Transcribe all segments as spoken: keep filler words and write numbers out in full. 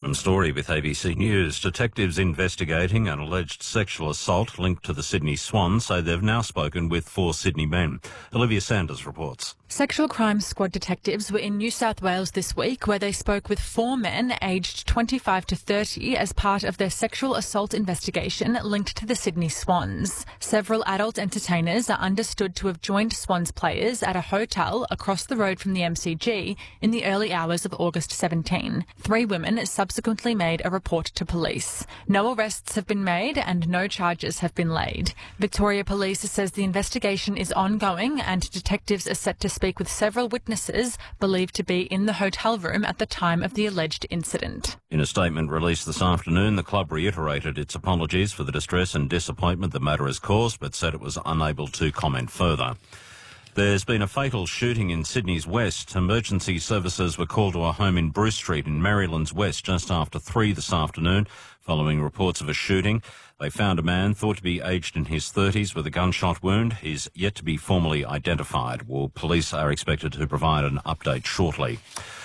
Adam Story with A B C News. Detectives investigating an alleged sexual assault linked to the Sydney Swans say they've now spoken with four Sydney men. Olivia Sanders reports. Sexual Crime Squad detectives were in New South Wales this week, where they spoke with four men aged twenty-five to thirty as part of their sexual assault investigation linked to the Sydney Swans. Several adult entertainers are understood to have joined Swans players at a hotel across the road from the M C G in the early hours of August seventeenth. Three women subsequently made a report to police. No arrests have been made and no charges have been laid. Victoria Police says the investigation is ongoing and detectives are set to speak with several witnesses believed to be in the hotel room at the time of the alleged incident. In a statement released this afternoon, the club reiterated its apologies for the distress and disappointment the matter has caused, but said it was unable to comment further. There's been a fatal shooting in Sydney's west. Emergency services were called to a home in Bruce Street in Maryland's west just after three this afternoon, following reports of a shooting. They found a man thought to be aged in his thirties with a gunshot wound. He's yet to be formally identified. Well, police are expected to provide an update shortly.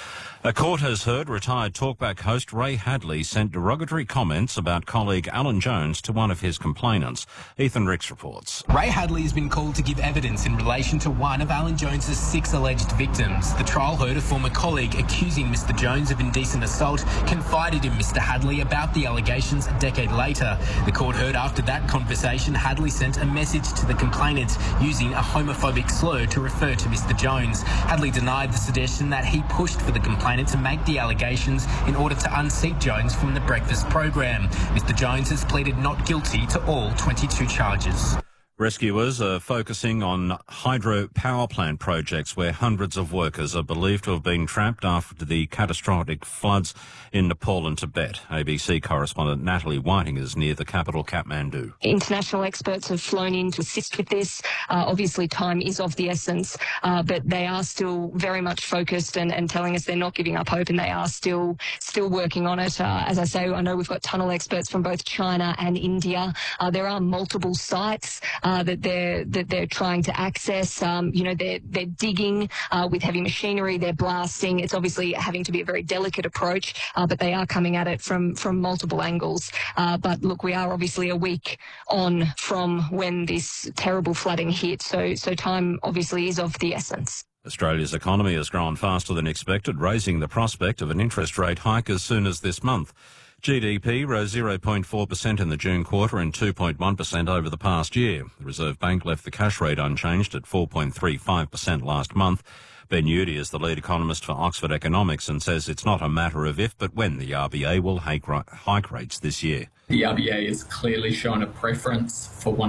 A court has heard retired Talkback host Ray Hadley sent derogatory comments about colleague Alan Jones to one of his complainants. Ethan Ricks reports. Ray Hadley has been called to give evidence in relation to one of Alan Jones's six alleged victims. The trial heard a former colleague accusing Mister Jones of indecent assault confided in Mister Hadley about the allegations a decade later. The court heard after that conversation, Hadley sent a message to the complainant using a homophobic slur to refer to Mister Jones. Hadley denied the suggestion that he pushed for the complainant to make the allegations in order to unseat Jones from the breakfast program. Mister Jones has pleaded not guilty to all twenty-two charges. Rescuers are focusing on hydro power plant projects where hundreds of workers are believed to have been trapped after the catastrophic floods in Nepal and Tibet. A B C correspondent Natalie Whiting is near the capital, Kathmandu. International experts have flown in to assist with this. Uh, obviously, time is of the essence, uh, but they are still very much focused and, and telling us they're not giving up hope and they are still still working on it. Uh, as I say, I know we've got tunnel experts from both China and India. Uh, there are multiple sites Uh, that they're that they're trying to access. Um, you know, they're they're digging uh, with heavy machinery. They're blasting. It's obviously having to be a very delicate approach, uh, but they are coming at it from from multiple angles. Uh, but look, we are obviously a week on from when this terrible flooding hit, so so time obviously is of the essence. Australia's economy has grown faster than expected, raising the prospect of an interest rate hike as soon as this month. G D P rose zero point four percent in the June quarter and two point one percent over the past year. The Reserve Bank left the cash rate unchanged at four point three five percent last month. Ben Udy is the lead economist for Oxford Economics and says it's not a matter of if but when the R B A will hike, hike rates this year. The R B A has clearly shown a preference for one